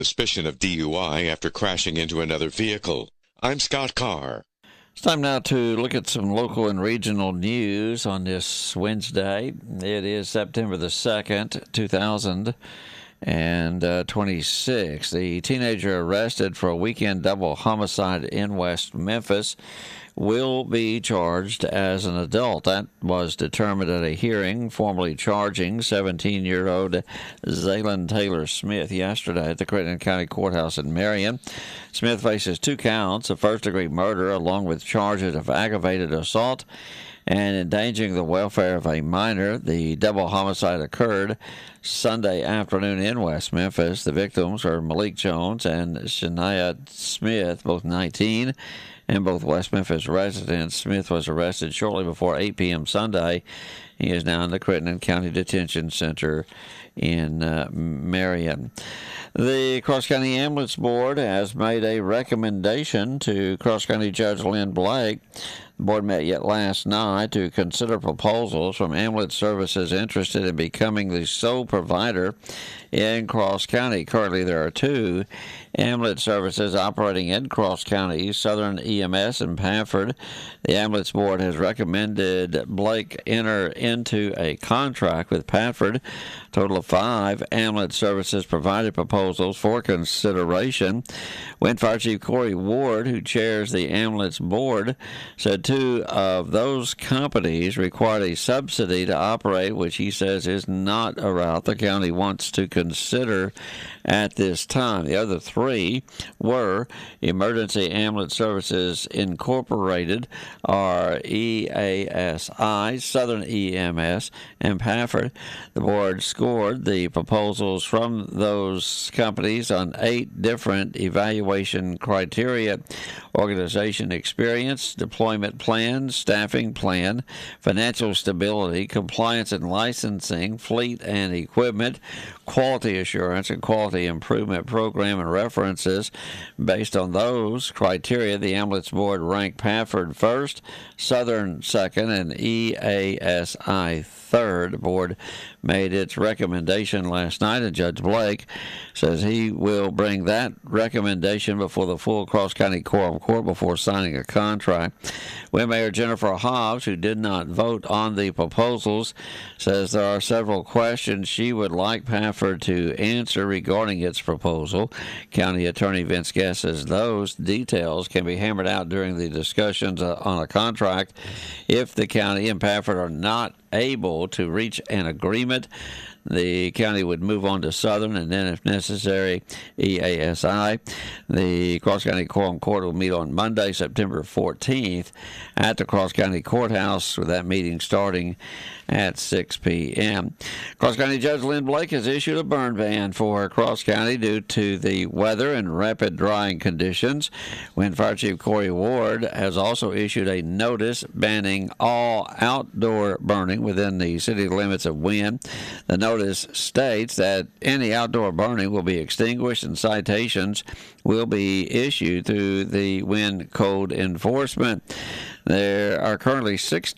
Suspicion of DUI after crashing into another vehicle. I'm Scott Carr. It's time now to look at some local and regional news on this Wednesday. It is September the 2nd, 2026. The teenager arrested for a weekend double homicide in West Memphis will be charged as an adult. That was determined at a hearing formally charging 17-year-old Zaylen Taylor Smith yesterday at the Crittenden County Courthouse in Marion. Smith faces 2 counts of first-degree murder along with charges of aggravated assault and endangering the welfare of a minor. The double homicide occurred Sunday afternoon in West Memphis. The victims are Malik Jones and Shania Smith, both 19, and both West Memphis residents. Smith was arrested shortly before 8 p.m. Sunday. He is now in the Crittenden County Detention Center in Marion. The Cross County Ambulance Board has made a recommendation to Cross County Judge Lynn Blake. The board met yet last night to consider proposals from ambulance services interested in becoming the sole provider in Cross County. Currently, there are 2 ambulance services operating in Cross County, Southern EMS and Pafford. The ambulance board has recommended Blake enter into a contract with Pafford. A total of 5 ambulance services provided proposals for consideration. Wind Fire Chief Corey Ward, who chairs the ambulance board, said 2 of those companies required a subsidy to operate, which he says is not a route the county wants to consider at this time. The other 3 were Emergency Ambulance Services Incorporated, or EASI, Southern EMS, and Pafford. The board scored the proposals from those companies on 8 different evaluation criteria: organization experience, deployment plan, staffing plan, financial stability, compliance and licensing, fleet and equipment, quality assurance, and quality improvement program and references. Based on those criteria, the ambulance board ranked Pafford first, Southern second, and EASI third. The board made its recommendation last night, and Judge Blake says he will bring that recommendation before the full Cross County Quorum Court before signing a contract. Wynn Mayor Jennifer Hobbs, who did not vote on the proposals, says there are several questions she would like Pafford to answer regarding its proposal. County Attorney Vince Guest says those details can be hammered out during the discussions on a contract. If the county and Pafford are not able to reach an agreement, the county would move on to Southern and then, if necessary, EASI. The Cross County Quorum Court will meet on Monday, September 14th at the Cross County Courthouse, with that meeting starting at 6 p.m. Cross County Judge Lynn Blake has issued a burn ban for Cross County due to the weather and rapid drying conditions. Wind Fire Chief Corey Ward has also issued a notice banning all outdoor burning within the city limits of Wynn. The notice states that any outdoor burning will be extinguished and citations will be issued through the Wynn Code Enforcement. There are currently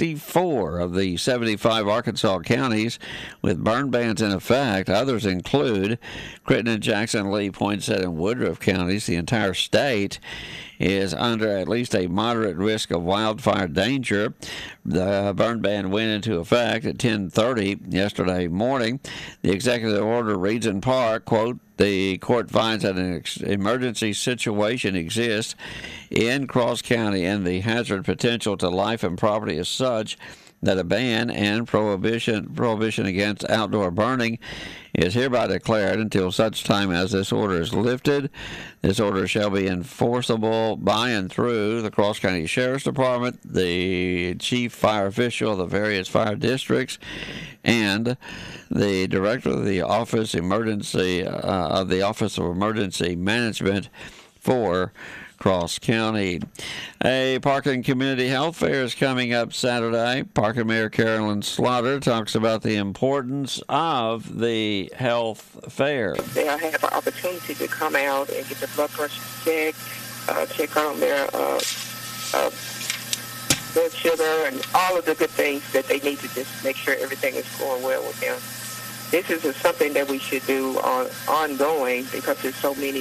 64 of the 75 Arkansas counties with burn bans in effect. Others include Crittenden, Jackson, Lee, Poinsett, and Woodruff counties. The entire state is under at least a moderate risk of wildfire danger. The burn ban went into effect at 10:30 yesterday morning. The executive order reads in part, quote, "The court finds that an emergency situation exists in Cross County and the hazard potential to life and property is such that a ban and prohibition against outdoor burning is hereby declared until such time as this order is lifted. This order shall be enforceable by and through the Cross County Sheriff's Department, the chief fire official of the various fire districts, and the director of the Office of Emergency Management for Cross County." A Parkland Community Health Fair is coming up Saturday. Parkland Mayor Carolyn Slaughter talks about the importance of the health fair. They'll have an opportunity to come out and get their blood pressure checked, check on their blood sugar, and all of the good things that they need to just make sure everything is going well with them. this is something that we should do ongoing because there's so many